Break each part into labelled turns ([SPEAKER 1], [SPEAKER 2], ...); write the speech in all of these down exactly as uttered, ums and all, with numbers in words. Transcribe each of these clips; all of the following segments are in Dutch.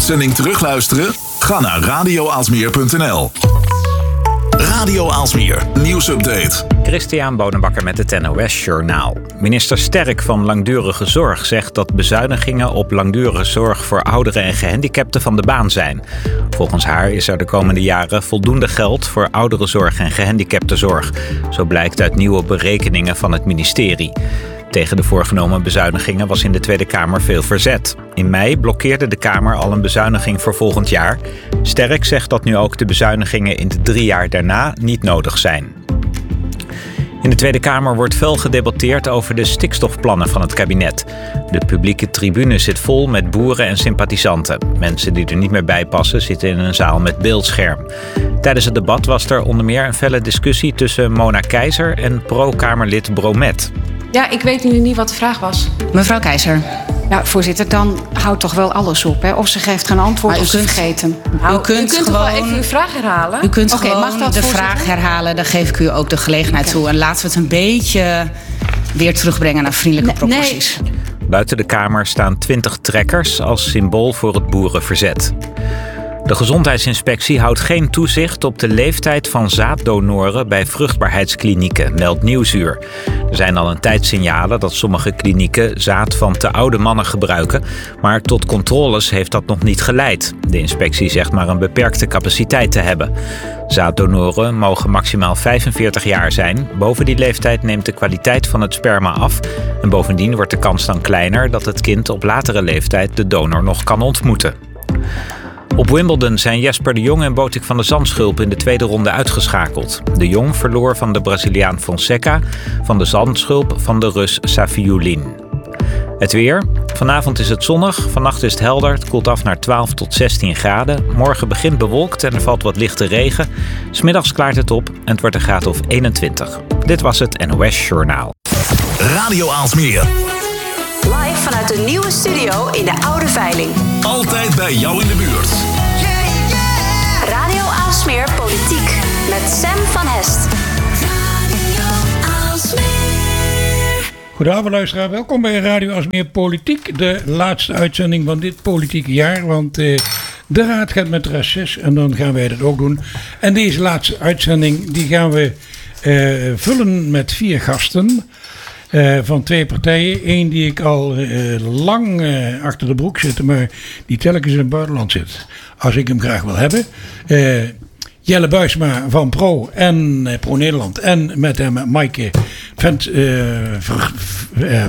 [SPEAKER 1] uitzending terugluisteren? Ga naar radio aalsmeer punt n l. Radio Aalsmeer, nieuwsupdate.
[SPEAKER 2] Christian Bonenbakker met het N O S Journaal. Minister Sterk van Langdurige Zorg zegt dat bezuinigingen op langdurige zorg voor ouderen en gehandicapten van de baan zijn. Volgens haar is er de komende jaren voldoende geld voor ouderenzorg en gehandicaptenzorg. Zo blijkt uit nieuwe berekeningen van het ministerie. Tegen de voorgenomen bezuinigingen was in de Tweede Kamer veel verzet. In mei blokkeerde de Kamer al een bezuiniging voor volgend jaar. Sterk zegt dat nu ook de bezuinigingen in de drie jaar daarna niet nodig zijn. In de Tweede Kamer wordt fel gedebatteerd over de stikstofplannen van het kabinet. De publieke tribune zit vol met boeren en sympathisanten. Mensen die er niet meer bij passen zitten in een zaal met beeldscherm. Tijdens het debat was er onder meer een felle discussie tussen Mona Keizer en pro-Kamerlid Bromet.
[SPEAKER 3] Ja, ik weet nu niet wat de vraag was.
[SPEAKER 4] Mevrouw Keizer.
[SPEAKER 3] Ja, voorzitter, dan houdt toch wel alles op, hè? Of ze geeft geen antwoord
[SPEAKER 4] Maar
[SPEAKER 3] of
[SPEAKER 4] u
[SPEAKER 3] ze
[SPEAKER 4] kunt-
[SPEAKER 3] vergeten.
[SPEAKER 4] u kunt
[SPEAKER 3] toch
[SPEAKER 4] gewoon-
[SPEAKER 3] wel even uw vraag herhalen?
[SPEAKER 4] U kunt
[SPEAKER 3] Oké,
[SPEAKER 4] gewoon
[SPEAKER 3] mag dat,
[SPEAKER 4] de
[SPEAKER 3] voorzitter?
[SPEAKER 4] vraag herhalen. Dan geef ik u ook de gelegenheid
[SPEAKER 3] Oké.
[SPEAKER 4] toe. En laten we het een beetje weer terugbrengen naar vriendelijke
[SPEAKER 3] Nee,
[SPEAKER 4] proporties.
[SPEAKER 2] Buiten de Kamer staan twintig trekkers als symbool voor het boerenverzet. De Gezondheidsinspectie houdt geen toezicht op de leeftijd van zaaddonoren bij vruchtbaarheidsklinieken, meldt Nieuwsuur. Er zijn al een tijd signalen dat sommige klinieken zaad van te oude mannen gebruiken, maar tot controles heeft dat nog niet geleid. De inspectie zegt maar een beperkte capaciteit te hebben. Zaaddonoren mogen maximaal vijfenveertig jaar zijn. Boven die leeftijd neemt de kwaliteit van het sperma af. En bovendien wordt de kans dan kleiner dat het kind op latere leeftijd de donor nog kan ontmoeten. Op Wimbledon zijn Jesper de Jong en Botik van de Zandschulp in de tweede ronde uitgeschakeld. De Jong verloor van de Braziliaan Fonseca, van de Zandschulp van de Rus Safiullin. Het weer. Vanavond is het zonnig, vannacht is het helder. Het koelt af naar twaalf tot zestien graden. Morgen begint bewolkt en er valt wat lichte regen. 'S Middags klaart het op en het wordt een graad of eenentwintig. Dit was het N O S Journaal.
[SPEAKER 1] Radio Aalsmeer.
[SPEAKER 5] Live vanuit de nieuwe studio in de Oude Veiling.
[SPEAKER 1] Altijd bij jou in de buurt.
[SPEAKER 5] Radio Aalsmeer Politiek met Sam van Hest.
[SPEAKER 6] Goedenavond luisteraar, welkom bij Radio Aalsmeer Politiek. De laatste uitzending van dit politieke jaar, want uh, de raad gaat met reces en dan gaan wij dat ook doen. En deze laatste uitzending die gaan we uh, vullen met vier gasten uh, van twee partijen. Eén die ik al uh, lang uh, achter de broek zit, maar die telkens in het buitenland zit. Als ik hem graag wil hebben. Uh, Jelle Buisma van Pro en uh, Pro Nederland. En met hem Maaike Vent. Uh, ver, uh,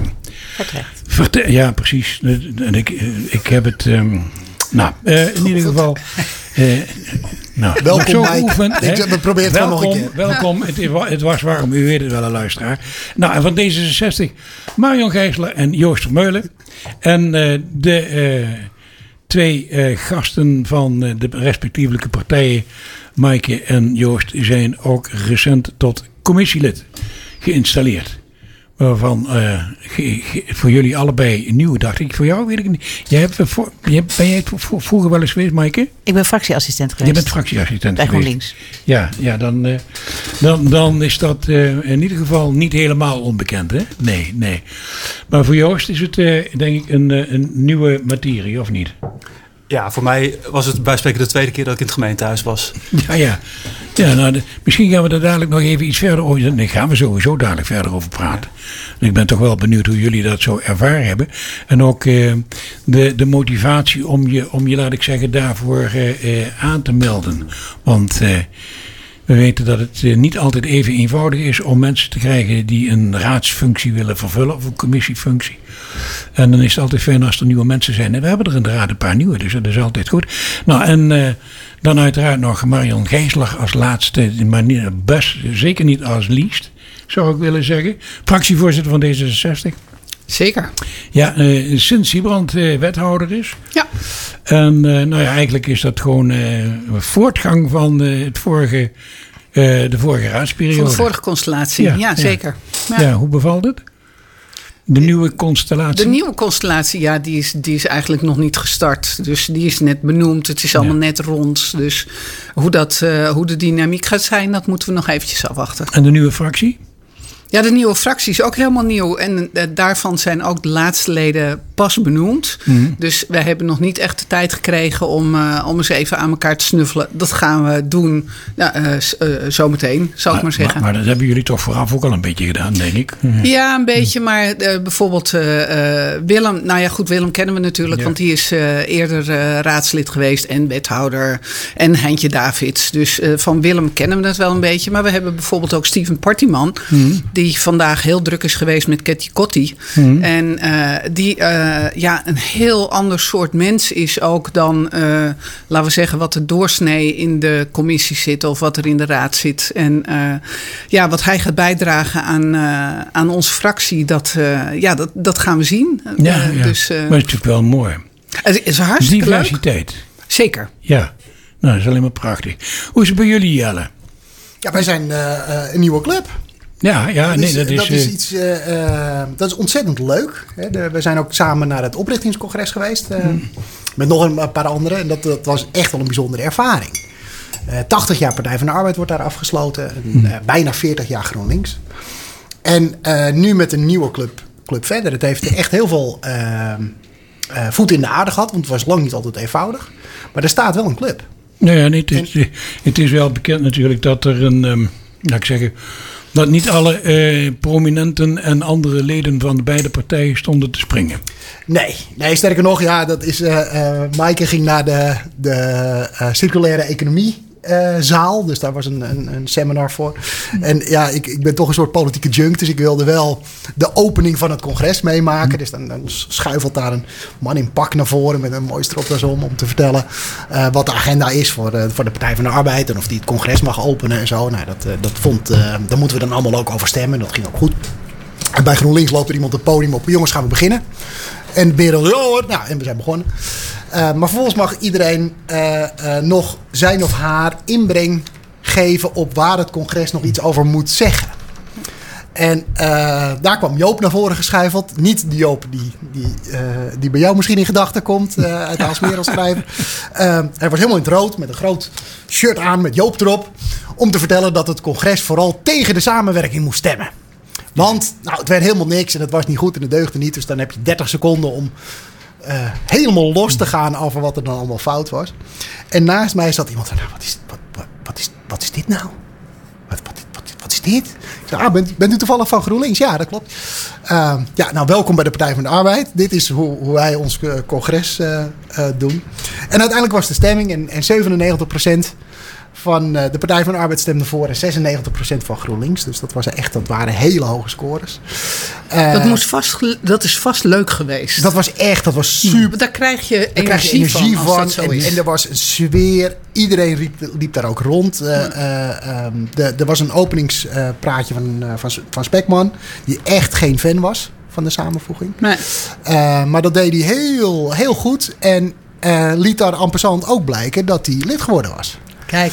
[SPEAKER 6] Verte- ja, precies. En ik, ik heb het. Um, nou, uh, in ieder geval. Uh, nou,
[SPEAKER 7] welkom,
[SPEAKER 6] zo
[SPEAKER 7] Maaike.
[SPEAKER 6] geoefend,
[SPEAKER 7] Ik, we proberen het wel nog een keer.
[SPEAKER 6] Welkom. Het, het was warm, u weet het wel, een luisteraar. Nou, en van D zesenzestig Marion Gijsler en Joost Vermeulen. En uh, de uh, twee uh, gasten van uh, de respectievelijke partijen. Maaike en Joost zijn ook recent tot commissielid geïnstalleerd. Waarvan uh, ge, ge, voor jullie allebei nieuw, dacht ik. Voor jou weet ik niet. Jij hebt, voor, jij, ben jij voor, vroeger wel eens geweest, Maaike?
[SPEAKER 8] Ik ben fractieassistent geweest.
[SPEAKER 6] Je bent fractieassistent
[SPEAKER 8] bij
[SPEAKER 6] geweest.
[SPEAKER 8] GroenLinks.
[SPEAKER 6] Ja, ja dan, uh, dan, dan is dat uh, in ieder geval niet helemaal onbekend. Hè? Nee, nee. Maar voor Joost is het uh, denk ik een, uh, een nieuwe materie, of niet?
[SPEAKER 9] Ja, voor mij was het bij spreken de tweede keer dat ik in het gemeentehuis was.
[SPEAKER 6] Ja, ja. ja nou, de, misschien gaan we er dadelijk nog even iets verder over. Daar gaan we sowieso dadelijk verder over praten. Ik ben toch wel benieuwd hoe jullie dat zo ervaren hebben. En ook uh, de, de motivatie om je, om je, laat ik zeggen, daarvoor uh, uh, aan te melden. Want uh, we weten dat het uh, niet altijd even eenvoudig is om mensen te krijgen die een raadsfunctie willen vervullen. Of een commissiefunctie. En dan is het altijd fijn als er nieuwe mensen zijn. En we hebben er inderdaad een paar nieuwe, dus dat is altijd goed. Nou, en uh, dan uiteraard nog Marion Gijsler als laatste, maar niet, best, zeker niet als liefst, zou ik willen zeggen. Fractievoorzitter van D zesenzestig.
[SPEAKER 10] Zeker.
[SPEAKER 6] Ja, uh, sinds Siebrand uh, wethouder is.
[SPEAKER 10] Ja.
[SPEAKER 6] En uh, nou ja, eigenlijk is dat gewoon uh, een voortgang van uh, het vorige, uh, de vorige raadsperiode.
[SPEAKER 10] Van de vorige constellatie, ja, ja zeker.
[SPEAKER 6] Ja. Ja, hoe bevalt het? De nieuwe constellatie?
[SPEAKER 10] De nieuwe constellatie, ja, die is, die is eigenlijk nog niet gestart. Dus die is net benoemd. Het is allemaal ja. net rond. Dus hoe, dat, uh, hoe de dynamiek gaat zijn, dat moeten we nog eventjes afwachten.
[SPEAKER 6] En de nieuwe fractie?
[SPEAKER 10] Ja, de nieuwe fractie is ook helemaal nieuw. En uh, daarvan zijn ook de laatste leden pas benoemd.
[SPEAKER 6] Mm.
[SPEAKER 10] Dus wij hebben nog niet echt de tijd gekregen om, uh, om eens even aan elkaar te snuffelen. Dat gaan we doen nou, uh, uh, zometeen, zal ik maar zeggen.
[SPEAKER 6] Maar, maar dat hebben jullie toch vooraf ook al een beetje gedaan, denk ik.
[SPEAKER 10] Ja, ja een beetje. Maar uh, bijvoorbeeld uh, uh, Willem. Nou ja, goed, Willem kennen we natuurlijk. Ja. Want die is uh, eerder uh, raadslid geweest en wethouder. En Heintje Davids. Dus uh, van Willem kennen we het wel een beetje. Maar we hebben bijvoorbeeld ook Steven Partiman. Mm. Die vandaag heel druk is geweest met Ketty Kotti. Mm. En uh, die uh, ja, een heel ander soort mens is ook dan, uh, laten we zeggen, wat de doorsnee in de commissie zit of wat er in de raad zit. En uh, ja, wat hij gaat bijdragen aan, uh, aan onze fractie, dat, uh, ja, dat, dat gaan we zien.
[SPEAKER 6] Ja,
[SPEAKER 10] uh,
[SPEAKER 6] ja.
[SPEAKER 10] Dus, uh,
[SPEAKER 6] maar het is natuurlijk wel mooi.
[SPEAKER 10] Het is hartstikke
[SPEAKER 6] Diversiteit.
[SPEAKER 10] leuk. Zeker.
[SPEAKER 6] Ja, nou, dat is alleen maar prachtig. Hoe is het bij jullie, Jelle?
[SPEAKER 7] Ja, wij zijn uh, een nieuwe club.
[SPEAKER 6] Ja, ja,
[SPEAKER 7] dat
[SPEAKER 6] nee,
[SPEAKER 7] is,
[SPEAKER 6] dat is...
[SPEAKER 7] Dat is, iets, uh, uh, dat is ontzettend leuk. Hè. De, we zijn ook samen naar het oprichtingscongres geweest. Uh, hmm. Met nog een paar anderen. En dat, dat was echt wel een bijzondere ervaring. Uh, tachtig jaar Partij van de Arbeid wordt daar afgesloten. Hmm. Uh, bijna veertig jaar GroenLinks. En uh, nu met een nieuwe club, club verder. Het heeft echt heel veel uh, uh, voet in de aarde gehad. Want het was lang niet altijd eenvoudig. Maar er staat wel een club.
[SPEAKER 6] Nou ja, nee, het, is, het is wel bekend natuurlijk dat er een... Um, laat ik zeggen... dat niet alle uh, prominenten en andere leden van de beide partijen stonden te springen.
[SPEAKER 7] Nee, nee sterker nog, ja, dat is. Uh, uh, Maaike ging naar de, de uh, circulaire economie. Uh, zaal, dus daar was een, een, een seminar voor. En ja, ik, ik ben toch een soort politieke junk, dus ik wilde wel de opening van het congres meemaken. Dus dan, dan schuifelt daar een man in pak naar voren met een mooi stropdas om, om te vertellen uh, wat de agenda is voor, uh, voor de Partij van de Arbeid en of die het congres mag openen en zo. Nou, dat, uh, dat vond, uh, daar moeten we dan allemaal ook over stemmen. Dat ging ook goed. En bij GroenLinks loopt er iemand het podium op. Jongens, gaan we beginnen? En Berel, ja hoor. Nou, en we zijn begonnen. Uh, maar vervolgens mag iedereen uh, uh, nog zijn of haar inbreng geven op waar het congres nog iets over moet zeggen. En uh, daar kwam Joop naar voren geschuifeld. Niet de Joop die, die, uh, die bij jou misschien in gedachten komt uh, uit Aalsmeer als schrijver. Uh, hij was helemaal in het rood met een groot shirt aan met Joop erop. Om te vertellen dat het congres vooral tegen de samenwerking moest stemmen. Want nou, het werd helemaal niks en het was niet goed en het deugde niet. Dus dan heb je dertig seconden om uh, helemaal los te gaan over wat er dan allemaal fout was. En naast mij zat iemand van, nou, wat, is, wat, wat, wat, is, wat is dit nou? Wat, wat, wat, wat is dit? Ik zei, ah, bent, bent u toevallig van GroenLinks? Ja, dat klopt. Uh, ja, nou, welkom bij de Partij van de Arbeid. Dit is hoe, hoe wij ons uh, congres uh, uh, doen. En uiteindelijk was de stemming en, en zevenennegentig procent van uh, de Partij van de Arbeid stemde voor en zesennegentig procent van GroenLinks. Dus dat, was echt, dat waren hele hoge scores. Uh,
[SPEAKER 10] dat, moest vast, dat is vast leuk geweest.
[SPEAKER 7] Dat was echt, dat was super.
[SPEAKER 10] Daar krijg je energie,
[SPEAKER 7] krijg je energie van.
[SPEAKER 10] van
[SPEAKER 7] van
[SPEAKER 10] zo
[SPEAKER 7] en,
[SPEAKER 10] is.
[SPEAKER 7] en er was een sfeer. Iedereen liep, liep daar ook rond. Uh, uh, um, de, er was een openingspraatje uh, van, uh, van, van Spekman. Die echt geen fan was van de samenvoeging.
[SPEAKER 10] Nee.
[SPEAKER 7] Uh, maar dat deed hij heel, heel goed. En uh, liet daar en passant ook blijken dat hij lid geworden was.
[SPEAKER 10] Kijk.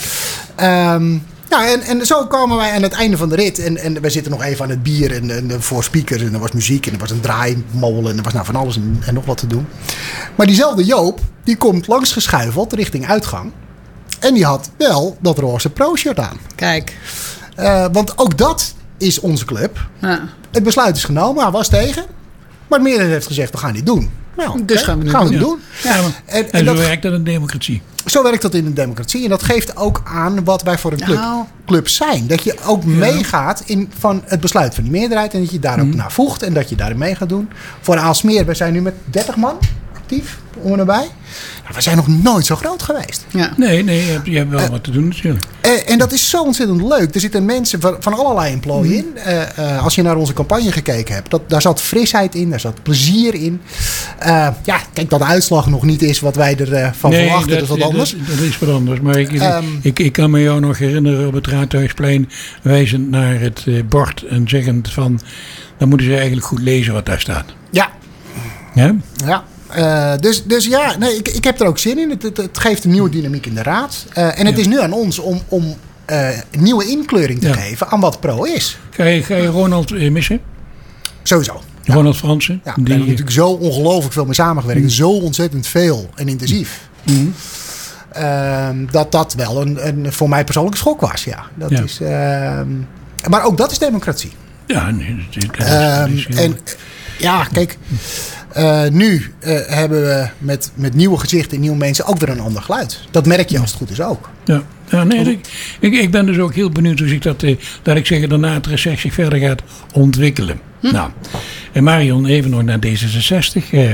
[SPEAKER 7] Um, nou, en, en zo kwamen wij aan het einde van de rit. En, en we zitten nog even aan het bier en, en voor speakers. En er was muziek en er was een draaimolen. En er was nou van alles en, en nog wat te doen. Maar diezelfde Joop, die komt langs geschuifeld richting uitgang. En die had wel dat roze pro-shirt aan.
[SPEAKER 10] Kijk.
[SPEAKER 7] Uh, want ook dat is onze club.
[SPEAKER 10] Ja.
[SPEAKER 7] Het besluit is genomen, hij was tegen. Maar de meerderheid heeft gezegd, we gaan dit doen. Nou,
[SPEAKER 10] dus gaan we het
[SPEAKER 7] gaan
[SPEAKER 10] doen.
[SPEAKER 7] We doen.
[SPEAKER 6] Ja, maar, en, en, en zo dat, werkt dat in de democratie.
[SPEAKER 7] Zo werkt dat in de democratie. En dat geeft ook aan wat wij voor een club,
[SPEAKER 10] nou.
[SPEAKER 7] club zijn. Dat je ook ja. meegaat in van het besluit van die meerderheid. En dat je daar ook mm. naar voegt. En dat je daarin mee gaat doen. Voor Aalsmeer, we zijn nu met dertig man actief. Om en nabij. Nou, we zijn nog nooit zo groot geweest.
[SPEAKER 6] Ja. Nee, nee, je hebt, je hebt wel uh, wat te doen natuurlijk.
[SPEAKER 7] Uh, en dat is zo ontzettend leuk. Er zitten mensen van, van allerlei employ in. Uh, uh, als je naar onze campagne gekeken hebt. Dat, daar zat frisheid in. Daar zat plezier in. Uh, ja, kijk dat de uitslag nog niet is wat wij ervan uh, nee, verwachten. Dat is wat anders.
[SPEAKER 6] Dat, dat is wat anders. Maar ik, um, ik, ik kan me jou nog herinneren op het Raadhuisplein. Wijzend naar het uh, bord. En zeggend van. Dan moeten ze eigenlijk goed lezen wat daar staat.
[SPEAKER 7] Ja.
[SPEAKER 6] Ja?
[SPEAKER 7] Ja. Uh, dus, dus ja, nee, ik, ik heb er ook zin in. Het, het, het geeft een nieuwe dynamiek in de raad. Uh, en het ja. is nu aan ons om, om uh, nieuwe inkleuring te ja. geven aan wat pro is.
[SPEAKER 6] Ga je, ga je Ronald uh, missen?
[SPEAKER 7] Sowieso.
[SPEAKER 6] Ja. Ronald Fransen?
[SPEAKER 7] Ja, die... we hebben natuurlijk zo ongelooflijk veel mee samengewerkt. Mm. Zo ontzettend veel en intensief. Mm. Uh, dat dat wel een, een voor mij persoonlijke schok was. Ja. Dat ja. Is, uh, maar ook dat is democratie.
[SPEAKER 6] Ja, nee, dat is, dat is,
[SPEAKER 7] uh,
[SPEAKER 6] dat is heel...
[SPEAKER 7] En ja, kijk... Uh, nu uh, hebben we met, met nieuwe gezichten en nieuwe mensen ook weer een ander geluid. Dat merk je als het goed is ook.
[SPEAKER 6] Ja, ja nee, ik, ik, ik ben dus ook heel benieuwd hoe zich dat, uh, dat ik zeg, daarna het reces zich verder gaat ontwikkelen. Hm. Nou, en Marion, even nog naar D zesenzestig. Uh,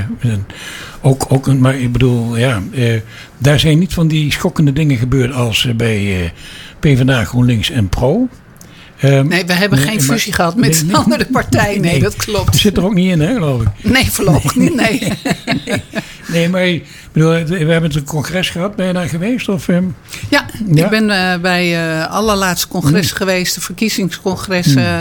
[SPEAKER 6] ook, ook een, maar ik bedoel, ja, uh, daar zijn niet van die schokkende dingen gebeurd als uh, bij uh, PvdA, GroenLinks en Pro. Um,
[SPEAKER 10] nee, we hebben nee, geen fusie maar, gehad met nee, nee, andere partijen. Nee, nee, dat klopt.
[SPEAKER 6] Dat zit er ook niet in, hè, geloof ik.
[SPEAKER 10] Nee, voorlopig nee, niet, nee.
[SPEAKER 6] nee. Nee, maar ik bedoel, we hebben het een congres gehad. Ben je daar geweest? Of, um,
[SPEAKER 10] ja, ja, ik ben uh, bij uh, allerlaatste congres mm. geweest. De verkiezingscongres mm.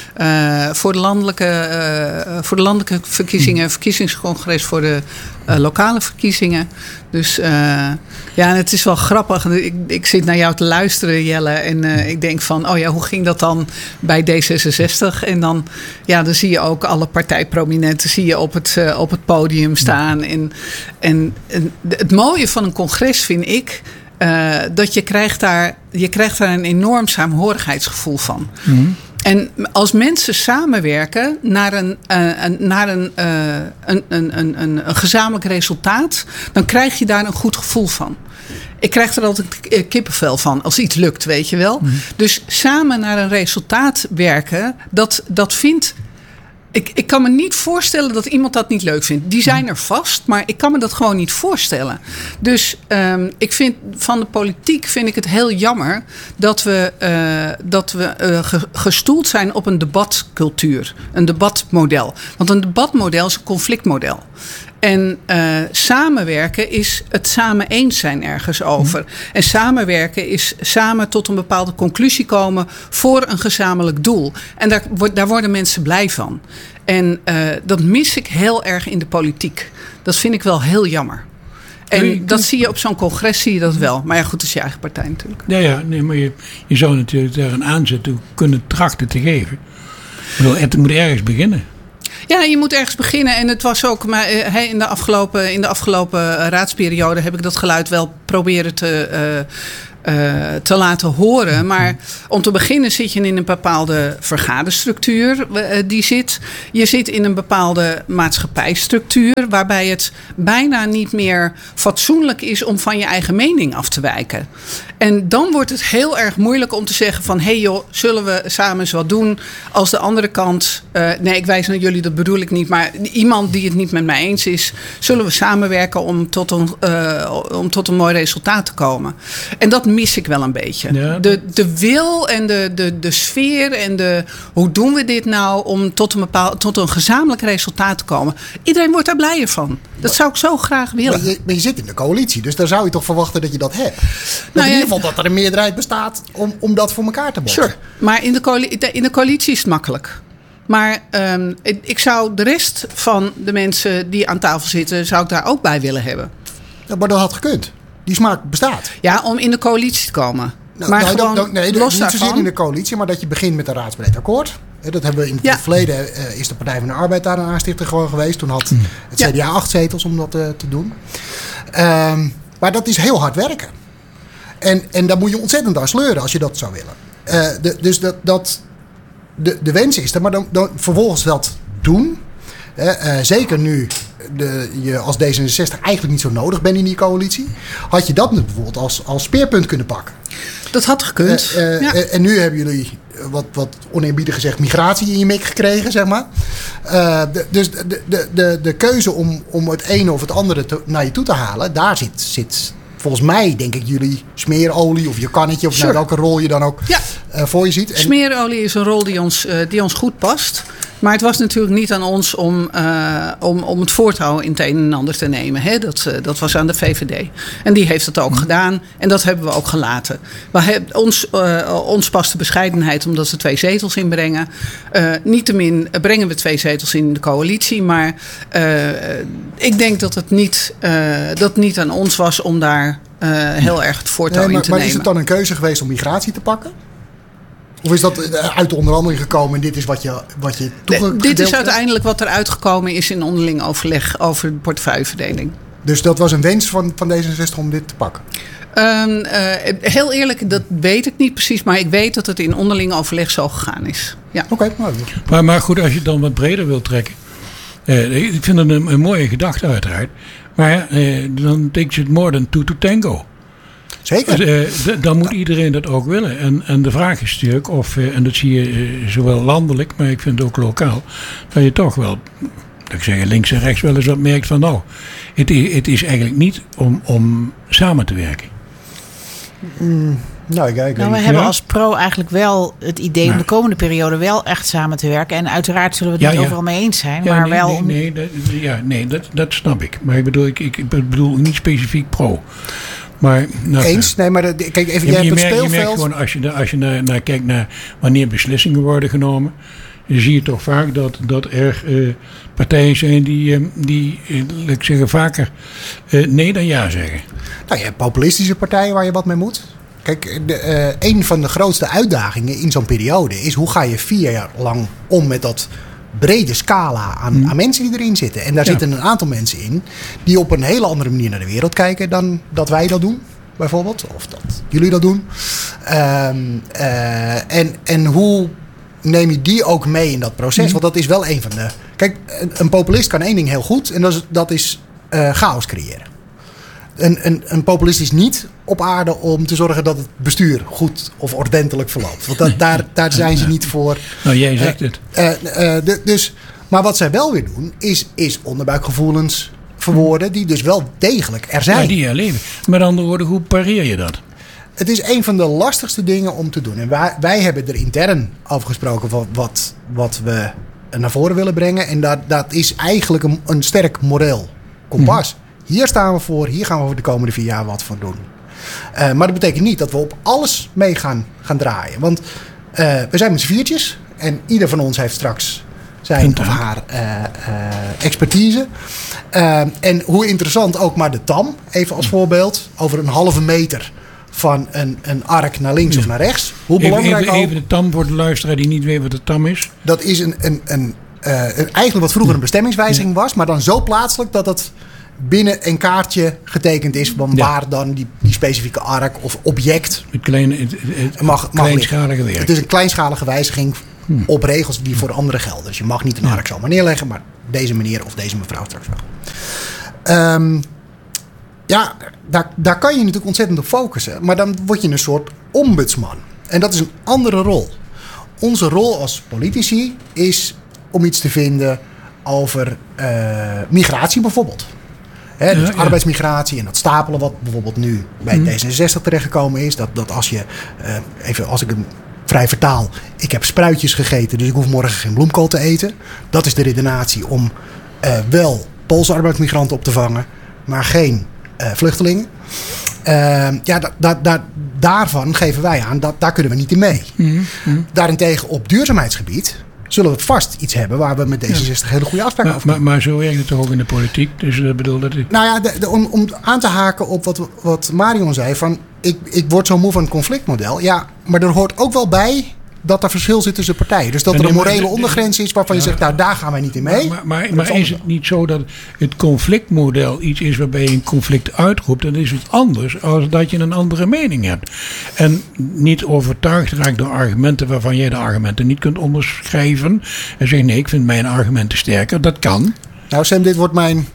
[SPEAKER 10] uh, voor, de landelijke, uh, voor de landelijke verkiezingen. Mm. Verkiezingscongres voor de uh, lokale verkiezingen. Dus uh, ja, het is wel grappig. Ik, ik zit naar jou te luisteren, Jelle. En uh, ik denk van, oh ja, hoe ging dat dan bij D zesenzestig? En dan, ja, dan zie je ook alle partijprominenten zie je op het, uh, op het podium staan. Mm. En, en, en het mooie van een congres vind ik uh, dat je krijgt, daar, je krijgt daar een enorm saamhorigheidsgevoel van. Mm. En als mensen samenwerken naar een, uh, een, naar een, uh, een, een, een, een, een gezamenlijk resultaat, dan krijg je daar een goed gevoel van. Ik krijg er altijd kippenvel van als iets lukt, weet je wel. Mm. Dus samen naar een resultaat werken, dat, dat vindt... Ik, ik kan me niet voorstellen dat iemand dat niet leuk vindt. Die zijn er vast, maar ik kan me dat gewoon niet voorstellen. Dus um, ik vind van de politiek vind ik het heel jammer dat we, uh, dat we uh, ge, gestoeld zijn op een debatcultuur. Een debatmodel. Want een debatmodel is een conflictmodel. En uh, samenwerken is het samen eens zijn ergens over. Mm. En samenwerken is samen tot een bepaalde conclusie komen voor een gezamenlijk doel. En daar, daar worden mensen blij van. En uh, dat mis ik heel erg in de politiek. Dat vind ik wel heel jammer. En nee, dat zie je op zo'n congres, zie je dat wel. Maar ja, goed, dat is je eigen partij natuurlijk.
[SPEAKER 6] Ja, ja, nee, maar je, je zou natuurlijk daar een aanzet toe kunnen trachten te geven. Ik bedoel, het moet ergens beginnen.
[SPEAKER 10] Ja, je moet ergens beginnen. En het was ook, maar in de afgelopen, in de afgelopen raadsperiode heb ik dat geluid wel proberen te, uh, uh, te laten horen. Maar om te beginnen zit je in een bepaalde vergaderstructuur uh, die zit. Je zit in een bepaalde maatschappijstructuur waarbij het bijna niet meer fatsoenlijk is om van je eigen mening af te wijken. En dan wordt het heel erg moeilijk om te zeggen van, hé hey joh, zullen we samen eens wat doen als de andere kant, uh, nee ik wijs naar jullie, dat bedoel ik niet, maar iemand die het niet met mij eens is, zullen we samenwerken om tot een, uh, om tot een mooi resultaat te komen. En dat mis ik wel een beetje. Ja. De, de wil en de, de, de sfeer en de, hoe doen we dit nou om tot een, bepaald, tot een gezamenlijk resultaat te komen. Iedereen wordt daar blijer van. Dat zou ik zo graag willen.
[SPEAKER 7] Maar je, maar je zit in de coalitie, dus daar zou je toch verwachten dat je dat hebt. Nou, in ieder geval dat er een meerderheid bestaat om, om dat voor elkaar te boksen.
[SPEAKER 10] Sure. Maar in de, coalitie, in de coalitie is het makkelijk. Maar um, ik, ik zou de rest van de mensen die aan tafel zitten, zou ik daar ook bij willen hebben.
[SPEAKER 7] Ja, maar dat had gekund. Die smaak bestaat.
[SPEAKER 10] Ja, om in de coalitie te komen.
[SPEAKER 7] Nou, maar nou, gewoon dan, nee, los niet zozeer in de coalitie, maar dat je begint met een raadsbreed akkoord. Dat hebben we in het ja. verleden, uh, is de Partij van de Arbeid daar een aanstichter gewoon geweest. Toen had het C D A ja. acht zetels om dat uh, te doen. Um, maar dat is heel hard werken. En, en daar moet je ontzettend aan sleuren als je dat zou willen. Uh, de, dus dat, dat, de, de wens is er, maar dan, dan vervolgens dat doen. Uh, uh, zeker nu de, je als D zesenzestig eigenlijk niet zo nodig bent in die coalitie. Had je dat bijvoorbeeld als, als speerpunt kunnen pakken.
[SPEAKER 10] Dat had gekund. Uh, uh,
[SPEAKER 7] ja. uh, en nu hebben jullie, wat, wat oneerbiedig gezegd, migratie in je mik gekregen, zeg maar. Uh, de, dus de, de, de, de keuze om, om het ene of het andere te, naar je toe te halen, daar zit... zit volgens mij, denk ik, jullie smeerolie of je kannetje, of sure. nou, welke rol je dan ook ja. uh, voor je ziet. En
[SPEAKER 10] smeerolie is een rol die ons, uh, die ons goed past. Maar het was natuurlijk niet aan ons om, uh, om, om het voortouw in het een en ander te nemen. Hè? Dat, uh, dat was aan de V V D. En die heeft het ook mm. gedaan. En dat hebben we ook gelaten. We hebben, ons, uh, ons past de bescheidenheid omdat we twee zetels inbrengen. Uh, Niettemin brengen we twee zetels in de coalitie. Maar uh, ik denk dat het niet, uh, dat niet aan ons was om daar uh, heel erg het voortouw nee, maar, in te
[SPEAKER 7] maar
[SPEAKER 10] nemen.
[SPEAKER 7] Maar is het dan een keuze geweest om migratie te pakken? Of is dat uit de onderhandeling gekomen en dit is wat je, wat je toegedeeld
[SPEAKER 10] Dit is uiteindelijk wat er uitgekomen is in onderling overleg over de portefeuilleverdeling.
[SPEAKER 7] Dus dat was een wens van, van D zesenzestig om dit te pakken?
[SPEAKER 10] Um, uh, heel eerlijk, dat weet ik niet precies. Maar ik weet dat het in onderling overleg zo gegaan is. Ja.
[SPEAKER 7] Oké. Okay, nou,
[SPEAKER 6] maar, maar goed, als je het dan wat breder wilt trekken. Uh, ik vind het een, een mooie gedachte uiteraard. Maar uh, dan takes it more than two to tango.
[SPEAKER 7] Zeker.
[SPEAKER 6] Dus, uh, d- dan moet iedereen dat ook willen. En, en de vraag is natuurlijk of, uh, en dat zie je uh, zowel landelijk, maar ik vind het ook lokaal, dat je toch wel, dat ik zeg, links en rechts wel eens wat merkt van nou, het is, het is eigenlijk niet om, om samen te werken.
[SPEAKER 7] Mm, nou, ik, ik
[SPEAKER 8] nou, we
[SPEAKER 6] ja?
[SPEAKER 8] hebben als pro eigenlijk wel het idee nou. om de komende periode wel echt samen te werken. En uiteraard zullen we het
[SPEAKER 6] ja,
[SPEAKER 8] niet
[SPEAKER 6] ja.
[SPEAKER 8] overal mee eens zijn.
[SPEAKER 6] Ja,
[SPEAKER 8] maar
[SPEAKER 6] nee,
[SPEAKER 8] wel
[SPEAKER 6] nee,
[SPEAKER 8] om...
[SPEAKER 6] nee, dat, ja, nee dat, dat snap ik. Maar ik bedoel, ik, ik bedoel niet specifiek pro. Maar, nou,
[SPEAKER 7] Eens? Nee, maar de, kijk even,
[SPEAKER 6] ja,
[SPEAKER 7] jij
[SPEAKER 6] je,
[SPEAKER 7] hebt het
[SPEAKER 6] merkt,
[SPEAKER 7] speelveld.
[SPEAKER 6] je merkt gewoon, als je, als je naar, naar kijkt naar wanneer beslissingen worden genomen, dan zie je toch vaak dat, dat er uh, partijen zijn die, uh, die uh, laat ik zeggen, vaker uh, nee dan ja zeggen.
[SPEAKER 7] Nou, je hebt populistische partijen waar je wat mee moet. Kijk, de, uh, een van de grootste uitdagingen in zo'n periode is hoe ga je vier jaar lang om met dat brede scala aan, hmm. aan mensen die erin zitten. En daar ja. zitten een aantal mensen in die op een hele andere manier naar de wereld kijken dan dat wij dat doen, bijvoorbeeld. Of dat jullie dat doen. Um, uh, en, en hoe neem je die ook mee in dat proces? Hmm. Want dat is wel een van de... Kijk, een, een populist kan één ding heel goed en dat is, dat is uh, chaos creëren. Een, een, een populist is niet op aarde om te zorgen dat het bestuur goed of ordentelijk verloopt. Want dat, daar, daar zijn ze niet voor.
[SPEAKER 6] Nou, jij zegt het.
[SPEAKER 7] Uh, uh, uh, de, dus, maar wat zij wel weer doen, is, is onderbuikgevoelens verwoorden die dus wel degelijk er zijn.
[SPEAKER 6] Ja, die er leven. Met andere woorden, hoe pareer je dat?
[SPEAKER 7] Het is een van de lastigste dingen om te doen. En wij, wij hebben er intern over gesproken van wat, wat we naar voren willen brengen. En dat, dat is eigenlijk een, een sterk moreel kompas. Hmm. Hier staan we voor, hier gaan we voor de komende vier jaar wat van doen. Uh, maar dat betekent niet dat we op alles mee gaan, gaan draaien. Want uh, we zijn met z'n viertjes. En ieder van ons heeft straks zijn of haar uh, uh, expertise. Uh, en hoe interessant ook maar de tam, even als voorbeeld. Over een halve meter van een, een arc naar links ja. of naar rechts. Hoe belangrijk
[SPEAKER 6] even, even,
[SPEAKER 7] ook,
[SPEAKER 6] even de tam voor de luisteraar die niet weet wat de tam is.
[SPEAKER 7] Dat is een, een, een, uh, eigenlijk wat vroeger een bestemmingswijziging was. Maar dan zo plaatselijk dat het binnen een kaartje getekend is van ja. waar dan die, die specifieke arc of object
[SPEAKER 6] het kleine, het, het
[SPEAKER 7] mag, mag
[SPEAKER 6] kleinschalige werk.
[SPEAKER 7] Het is een kleinschalige wijziging hmm. op regels die voor anderen gelden. Dus je mag niet een arc zomaar neerleggen, maar deze meneer of deze mevrouw straks wel. Um, ja, daar, daar kan je natuurlijk ontzettend op focussen. Maar dan word je een soort ombudsman. En dat is een andere rol. Onze rol als politici is om iets te vinden over uh, migratie bijvoorbeeld. He, dus ja, ja. arbeidsmigratie en dat stapelen wat bijvoorbeeld nu bij hmm. D zesenzestig terechtgekomen is. Dat, dat als je, uh, even als ik hem vrij vertaal, ik heb spruitjes gegeten, dus ik hoef morgen geen bloemkool te eten. Dat is de redenatie om uh, wel Poolse arbeidsmigranten op te vangen, maar geen uh, vluchtelingen. Uh, ja, da, da, da, daarvan geven wij aan, dat, daar kunnen we niet in mee. Hmm. Hmm. Daarentegen op duurzaamheidsgebied zullen we vast iets hebben waar we met D zesenzestig ja. hele goede afspraken
[SPEAKER 6] maar,
[SPEAKER 7] over
[SPEAKER 6] maar, maar zo werkt het toch ook in de politiek? Dus uh, bedoel dat ik...
[SPEAKER 7] Nou ja, de, de, om, om aan te haken op wat, wat Marion zei, van ik, ik word zo moe van het conflictmodel. Ja, maar er hoort ook wel bij dat er verschil zit tussen partijen. Dus dat er een morele ondergrens is waarvan je ja. zegt, nou daar gaan wij niet in mee.
[SPEAKER 6] Maar, maar, maar, maar is het niet zo dat het conflictmodel iets is waarbij je een conflict uitroept, dan is het anders als dat je een andere mening hebt. En niet overtuigd raakt door argumenten waarvan jij de argumenten niet kunt onderschrijven. En zegt nee, ik vind mijn argumenten sterker. Dat kan.
[SPEAKER 7] Nou Sam, dit wordt mijn uh,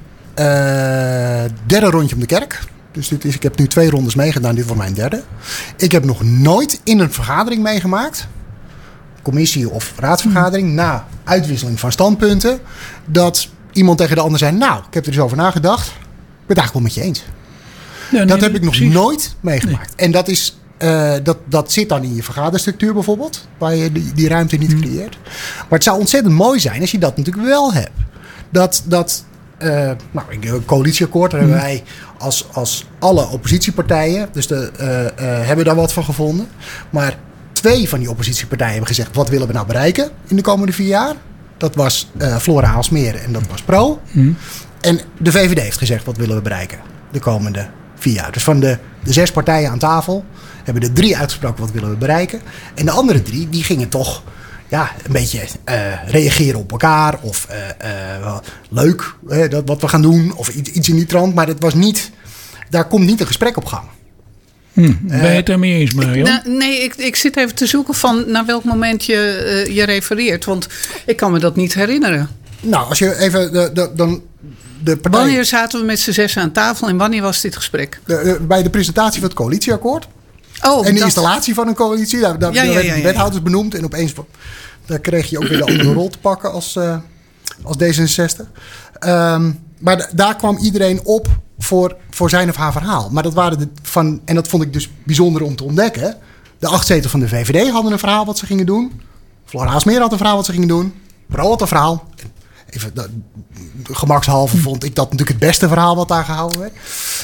[SPEAKER 7] derde rondje om de kerk. Dus dit is, ik heb nu twee rondes meegedaan, dit wordt mijn derde. Ik heb nog nooit in een vergadering meegemaakt, commissie of raadsvergadering, hmm. na uitwisseling van standpunten, dat iemand tegen de ander zei, nou, ik heb er eens over nagedacht, ik ben het eigenlijk wel met je eens. Ja, nee, dat heb ik nog precies. nooit meegemaakt. Nee. En dat, is, uh, dat, dat zit dan in je vergaderstructuur bijvoorbeeld, waar je die, die ruimte niet hmm. creëert. Maar het zou ontzettend mooi zijn als je dat natuurlijk wel hebt. Dat, dat uh, nou, een coalitieakkoord, daar hmm. hebben wij als, als alle oppositiepartijen, dus de, uh, uh, hebben daar wat van gevonden. Maar twee van die oppositiepartijen hebben gezegd, wat willen we nou bereiken in de komende vier jaar? Dat was uh, Flora Aalsmeer en dat was Pro. Hmm. En de V V D heeft gezegd, wat willen we bereiken de komende vier jaar? Dus van de, de zes partijen aan tafel hebben er drie uitgesproken, wat willen we bereiken? En de andere drie, die gingen toch ja, een beetje uh, reageren op elkaar. Of uh, uh, leuk, uh, dat, wat we gaan doen. Of iets, iets in die trant. Maar het was niet, daar komt niet een gesprek op gang.
[SPEAKER 6] Hm, ben je het ermee eens, Marion?
[SPEAKER 10] Nou, nee, ik, ik zit even te zoeken van naar welk moment je, uh, je refereert. Want ik kan me dat niet herinneren.
[SPEAKER 7] Nou, als je even de, de, dan de partij...
[SPEAKER 10] Wanneer zaten we met z'n zes aan tafel en wanneer was dit gesprek?
[SPEAKER 7] De, de, bij de presentatie van het coalitieakkoord.
[SPEAKER 10] Oh,
[SPEAKER 7] en de
[SPEAKER 10] dat...
[SPEAKER 7] installatie van een coalitie. Daar, daar
[SPEAKER 10] ja, ja,
[SPEAKER 7] werden
[SPEAKER 10] ja, ja,
[SPEAKER 7] de wethouders benoemd. En opeens daar kreeg je ook weer de andere rol te pakken als, uh, als D zesenzestig. Um, maar d- daar kwam iedereen op voor, voor zijn of haar verhaal. Maar dat waren de van, en dat vond ik dus bijzonder om te ontdekken. De acht zetels van de V V D hadden een verhaal wat ze gingen doen. Flora Aalsmeer had een verhaal wat ze gingen doen. Pro had een verhaal. Even dat, gemakshalve vond ik dat natuurlijk het beste verhaal wat daar gehouden werd.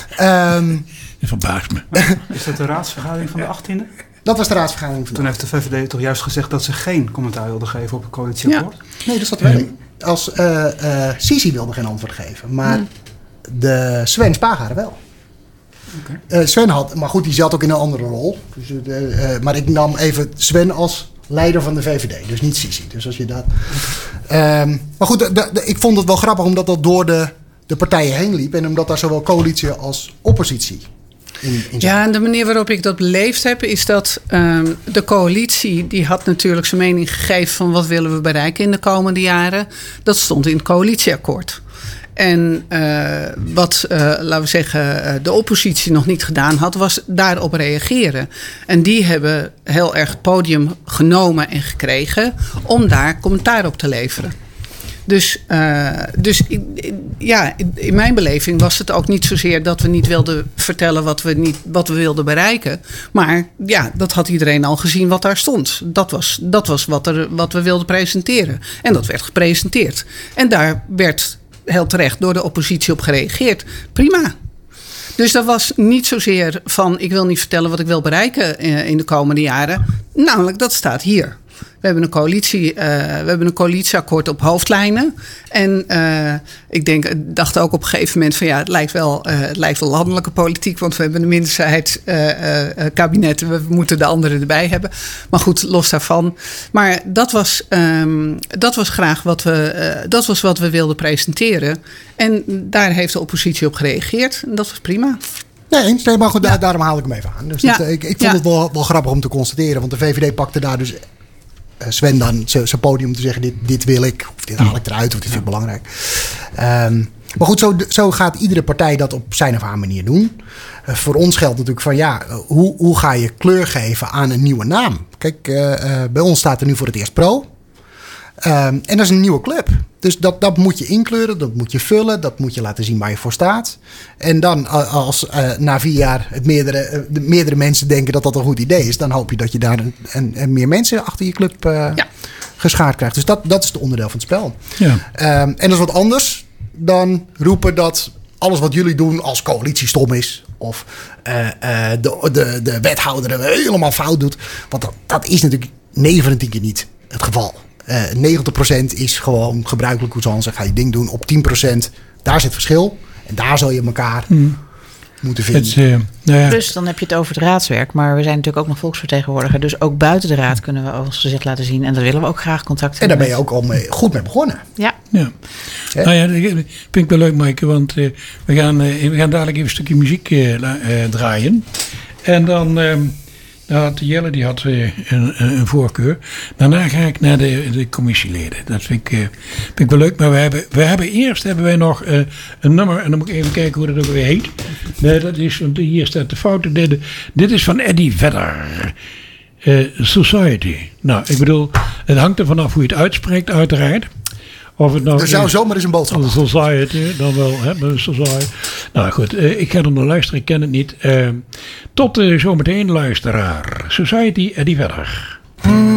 [SPEAKER 7] Um,
[SPEAKER 6] dat verbaast me.
[SPEAKER 9] Is dat de raadsvergadering van de achttiende?
[SPEAKER 7] Dat was de raadsvergadering van de
[SPEAKER 9] Toen heeft de V V D toch juist gezegd dat ze geen commentaar wilden geven op het coalitieakkoord?
[SPEAKER 7] Ja. Nee, dat zat wel in. Als uh, uh, Sisi wilde geen antwoord geven, maar hmm. de Sven Spagaar wel. Okay. Uh, Sven had, maar goed, die zat ook in een andere rol. Dus, uh, uh, maar ik nam even Sven als leider van de V V D, dus niet Sisi. Dus als je dat. Um, maar goed, de, de, de, ik vond het wel grappig omdat dat door de, de partijen heen liep en omdat daar zowel coalitie als oppositie. In, in
[SPEAKER 10] ja, en de manier waarop ik dat beleefd heb, is dat um, de coalitie, die had natuurlijk zijn mening gegeven van wat willen we bereiken in de komende jaren. Dat stond in het coalitieakkoord. En uh, wat, uh, laten we zeggen, de oppositie nog niet gedaan had, was daarop reageren. En die hebben heel erg het podium genomen en gekregen om daar commentaar op te leveren. Dus, uh, dus ja, in mijn beleving was het ook niet zozeer dat we niet wilden vertellen wat we, niet, wat we wilden bereiken. Maar ja, dat had iedereen al gezien wat daar stond. Dat was, dat was wat, er, wat we wilden presenteren. En dat werd gepresenteerd. En daar werd heel terecht door de oppositie op gereageerd. Prima. Dus dat was niet zozeer van ik wil niet vertellen wat ik wil bereiken in de komende jaren. Namelijk, dat staat hier. We hebben een coalitie, uh, we hebben een coalitieakkoord op hoofdlijnen. En uh, ik denk, dacht ook op een gegeven moment van ja, het lijkt wel, uh, het lijkt wel landelijke politiek, want we hebben een minderheidskabinet. Uh, uh, we moeten de anderen erbij hebben. Maar goed, los daarvan. Maar dat was, um, dat was graag wat we, uh, dat was wat we wilden presenteren. En daar heeft de oppositie op gereageerd. En dat was prima.
[SPEAKER 7] Nee, nee, maar goed, ja. daarom haal ik hem even aan. Dus
[SPEAKER 10] ja.
[SPEAKER 7] dat, ik, ik vond
[SPEAKER 10] ja.
[SPEAKER 7] het wel, wel grappig om te constateren. Want de V V D pakte daar dus Sven dan zijn podium om te zeggen, dit, dit wil ik, of dit haal ik eruit, of dit vind ik belangrijk. Um, maar goed, zo, zo gaat iedere partij dat op zijn of haar manier doen. Uh, voor ons geldt natuurlijk van ja, hoe, hoe ga je kleur geven aan een nieuwe naam? Kijk, uh, uh, bij ons staat er nu voor het eerst Pro. Um, en dat is een nieuwe club. Dus dat, dat moet je inkleuren, dat moet je vullen, dat moet je laten zien waar je voor staat. En dan als uh, na vier jaar het meerdere, uh, de meerdere mensen denken dat dat een goed idee is, dan hoop je dat je daar een, een, een meer mensen achter je club uh, ja. geschaard krijgt. Dus dat, dat is het onderdeel van het spel. Ja. Um, en dat is wat anders dan roepen dat alles wat jullie doen als coalitie stom is. Of uh, uh, de, de, de wethouder helemaal fout doet. Want dat, dat is natuurlijk negen van de tien keer niet het geval. Uh, negentig procent is gewoon gebruikelijk hoe ze ga je ding doen. Op tien procent, daar zit verschil. En daar zal je elkaar hmm. moeten vinden.
[SPEAKER 6] Het, uh, nou ja.
[SPEAKER 8] Dus dan heb je het over het raadswerk. Maar we zijn natuurlijk ook nog volksvertegenwoordiger. Dus ook buiten de raad kunnen we ons gezicht laten zien. En daar willen we ook graag contact hebben.
[SPEAKER 7] En daar ben je ook al mee, goed mee begonnen.
[SPEAKER 8] Ja.
[SPEAKER 6] ja.
[SPEAKER 7] Hè?
[SPEAKER 6] Nou ja, dat vind ik wel leuk, Maaike. Want uh, we, gaan, uh, we gaan dadelijk even een stukje muziek uh, uh, draaien. En dan... Uh, Nou had Jelle die had uh, een, een voorkeur. Daarna ga ik naar de, de commissieleden. Dat vind ik, uh, vind ik wel leuk. Maar we hebben, we hebben eerst hebben wij nog uh, een nummer. En dan moet ik even kijken hoe dat ook weer heet. Nee, dat is, want hier staat de fout. Dit, dit is van Eddie Vedder. Uh, Society. Nou, ik bedoel, het hangt er vanaf hoe je het uitspreekt, uiteraard. Of het nou
[SPEAKER 7] er zou zomaar eens een boodschap
[SPEAKER 6] zijn. Society, dan wel. Hè, society. Nou goed, uh, ik ga er naar luisteren. Ik ken het niet. Uh, tot uh, zometeen, luisteraar. Society, Eddie Vedder.